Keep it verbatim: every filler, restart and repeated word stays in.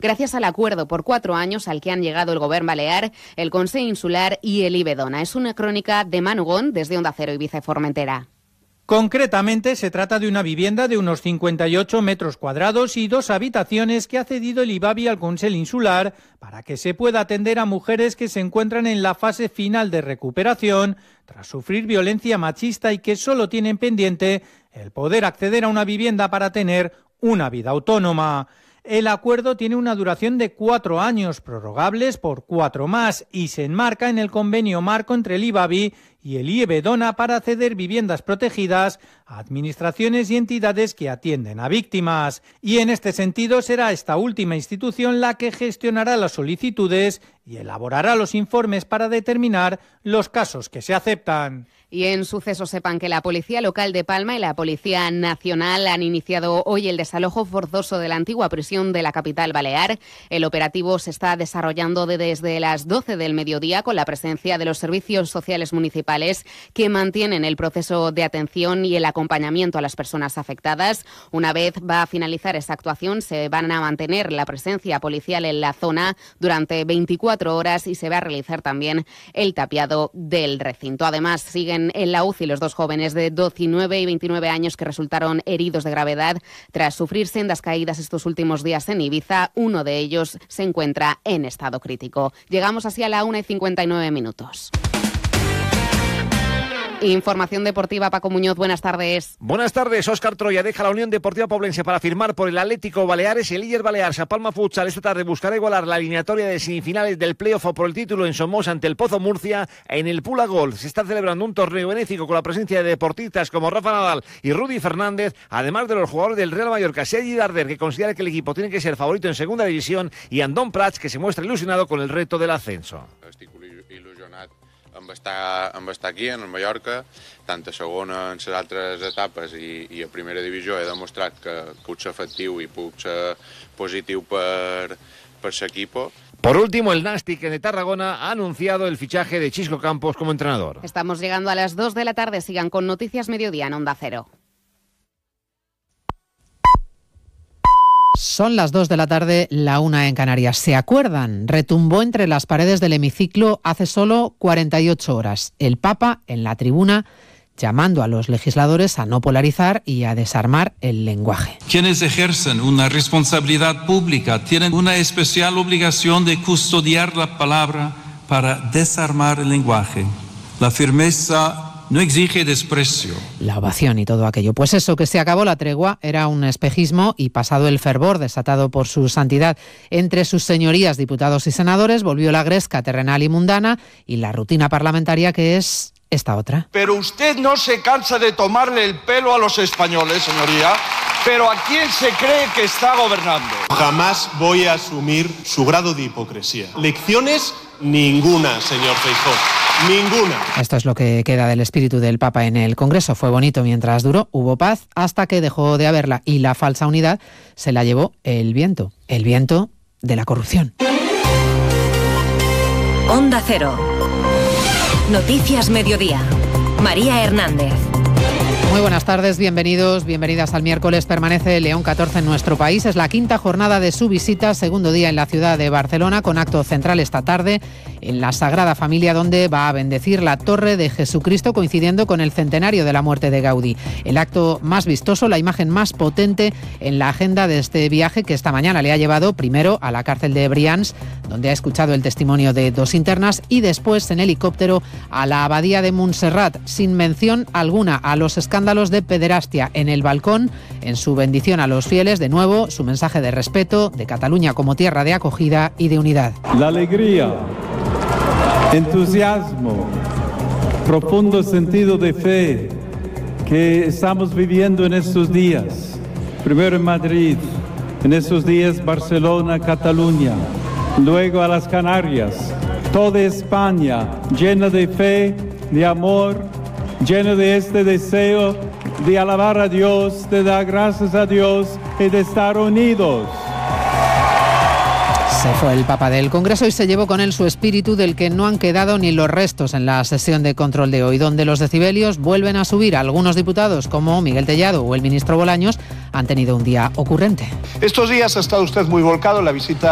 gracias al acuerdo por cuatro años al que han llegado el Govern Balear, el Consell Insular y el Ibedona. Es una crónica de Manu Gón desde Onda Cero Ibiza y Formentera. Concretamente, se trata de una vivienda de unos cincuenta y ocho metros cuadrados y dos habitaciones que ha cedido el IBABI al Consell Insular para que se pueda atender a mujeres que se encuentran en la fase final de recuperación tras sufrir violencia machista y que solo tienen pendiente el poder acceder a una vivienda para tener una vida autónoma. El acuerdo tiene una duración de cuatro años, prorrogables por cuatro más, y se enmarca en el convenio marco entre el IBABI y el Ibedona para ceder viviendas protegidas a administraciones y entidades que atienden a víctimas. Y en este sentido será esta última institución la que gestionará las solicitudes y elaborará los informes para determinar los casos que se aceptan. Y en sucesos sepan que la Policía Local de Palma y la Policía Nacional han iniciado hoy el desalojo forzoso de la antigua prisión de la capital balear. El operativo se está desarrollando desde las doce del mediodía con la presencia de los servicios sociales municipales que mantienen el proceso de atención y el acompañamiento a las personas afectadas. Una vez va a finalizar esta actuación, se van a mantener la presencia policial en la zona durante veinticuatro horas y se va a realizar también el tapiado del recinto. Además, siguen en la U C I los dos jóvenes de diecinueve y veintinueve años que resultaron heridos de gravedad tras sufrir sendas caídas estos últimos días en Ibiza. Uno de ellos se encuentra en estado crítico. Llegamos así a la una y cincuenta y nueve minutos. Información deportiva, Paco Muñoz, buenas tardes. Buenas tardes. Óscar Troya deja la Unión Deportiva Poblense para firmar por el Atlético Baleares. El líder balear, Sa Palma Futsal, esta tarde buscará igualar la eliminatoria de semifinales del playoff por el título en Somos ante el Pozo Murcia. En el Pula Golf se está celebrando un torneo benéfico con la presencia de deportistas como Rafa Nadal y Rudy Fernández, además de los jugadores del Real Mallorca, Sergi Darder, que considera que el equipo tiene que ser favorito en segunda división, y Andón Prats, que se muestra ilusionado con el reto del ascenso. Estic il·lusionat amb estar, amb estar aquí, en el Mallorca, tant a segona en les altres etapes i, i a primera divisió he demostrat que puc ser efectiu i puc ser positiu per, per l'equip. Por último, el Nàstic de Tarragona ha anunciado el fichaje de Chisco Campos como entrenador. Estamos llegando a las dos de la tarde. Sigan con Noticias Mediodía en Onda Cero. Son las dos de la tarde, la una en Canarias. ¿Se acuerdan? Retumbó entre las paredes del hemiciclo hace solo cuarenta y ocho horas. El Papa, en la tribuna, llamando a los legisladores a no polarizar y a desarmar el lenguaje. Quienes ejercen una responsabilidad pública tienen una especial obligación de custodiar la palabra para desarmar el lenguaje. La firmeza no exige desprecio. La ovación y todo aquello. Pues eso, que se acabó la tregua, era un espejismo y pasado el fervor desatado por su santidad entre sus señorías, diputados y senadores, volvió la gresca terrenal y mundana y la rutina parlamentaria, que es esta otra. Pero usted no se cansa de tomarle el pelo a los españoles, señoría. Pero ¿a quién se cree que está gobernando? Jamás voy a asumir su grado de hipocresía. Lecciones ninguna, señor Feijóo. Ninguna. Esto es lo que queda del espíritu del Papa en el Congreso. Fue bonito mientras duró, hubo paz, hasta que dejó de haberla y la falsa unidad se la llevó el viento, el viento de la corrupción. Onda Cero. Noticias Mediodía. María Hernández. Muy buenas tardes, bienvenidos, bienvenidas al miércoles. Permanece León catorce en nuestro país. Es la quinta jornada de su visita, segundo día en la ciudad de Barcelona, con acto central esta tarde en la Sagrada Familia, donde va a bendecir la Torre de Jesucristo, coincidiendo con el centenario de la muerte de Gaudí. El acto más vistoso, la imagen más potente en la agenda de este viaje, que esta mañana le ha llevado primero a la cárcel de Brians, donde ha escuchado el testimonio de dos internas, y después en helicóptero a la abadía de Montserrat, sin mención alguna a los escándalos de pederastia. En el balcón, en su bendición a los fieles, de nuevo su mensaje de respeto, de Cataluña como tierra de acogida y de unidad. La alegría, entusiasmo, profundo sentido de fe que estamos viviendo en estos días, primero en Madrid, en estos días Barcelona, Cataluña, luego a las Canarias, toda España llena de fe, de amor, lleno de este deseo de alabar a Dios, de dar gracias a Dios y de estar unidos. Se fue el Papa del Congreso y se llevó con él su espíritu, del que no han quedado ni los restos en la sesión de control de hoy, donde los decibelios vuelven a subir. Algunos diputados, como Miguel Tellado o el ministro Bolaños, han tenido un día ocurrente. Estos días ha estado usted muy volcado en la visita